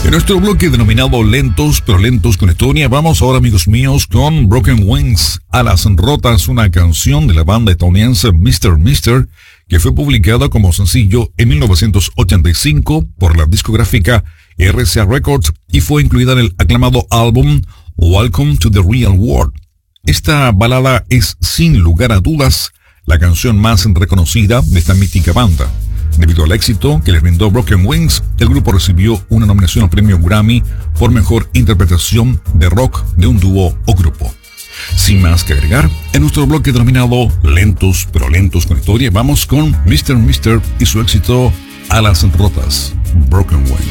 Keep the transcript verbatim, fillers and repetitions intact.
En nuestro bloque denominado Lentos pero Lentos con Historia, vamos ahora, amigos míos, con Broken Wings, Alas Rotas, una canción de la banda estadounidense mister mister, que fue publicada como sencillo en mil novecientos ochenta y cinco por la discográfica R C A Records y fue incluida en el aclamado álbum Welcome to the Real World. Esta balada es, sin lugar a dudas, la canción más reconocida de esta mítica banda. Debido al éxito que les brindó Broken Wings, el grupo recibió una nominación al premio Grammy por mejor interpretación de rock de un dúo o grupo. Sin más que agregar, en nuestro bloque denominado Lentos pero Lentos con Historia, vamos con mister mister y su éxito Alas Rotas, Broken Wings.